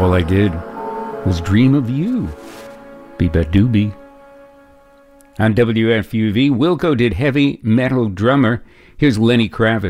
All I did was dream of you. Be-ba-doobie. On WFUV, Wilco did heavy metal drummer. Here's Lenny Kravitz.